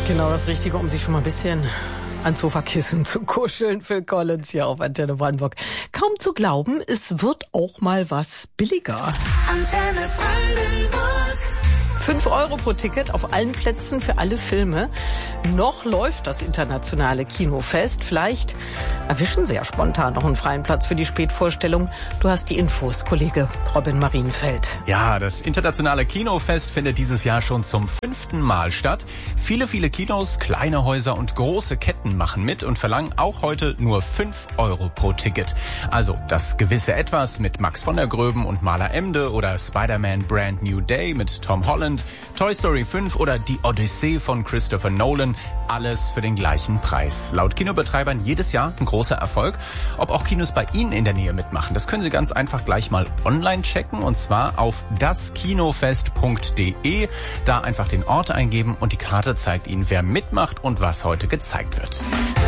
Genau das Richtige, um sich schon mal ein bisschen ans Sofakissen zu kuscheln. Phil Collins hier auf Antenne Brandenburg. Kaum zu glauben, es wird auch mal was billiger. Antenne Brandenburg. 5 Euro pro Ticket auf allen Plätzen für alle Filme. Noch läuft das internationale Kinofest. Vielleicht erwischen Sie ja spontan noch einen freien Platz für die Spätvorstellung. Du hast die Infos, Kollege Robin Marienfeld. Ja, das internationale Kinofest findet dieses Jahr schon zum 5. Mal statt. Viele Kinos, kleine Häuser und große Ketten machen mit und verlangen auch heute nur 5 Euro pro Ticket. Also das gewisse Etwas mit Max von der Gröben und Maler Emde oder Spider-Man Brand New Day mit Tom Holland, Toy Story 5 oder Die Odyssee von Christopher Nolan. Alles für den gleichen Preis. Laut Kinobetreibern jedes Jahr ein großer Erfolg. Ob auch Kinos bei Ihnen in der Nähe mitmachen, das können Sie ganz einfach gleich mal online checken. Und zwar auf daskinofest.de. Da einfach den Ort eingeben und die Karte zeigt Ihnen, wer mitmacht und was heute gezeigt wird.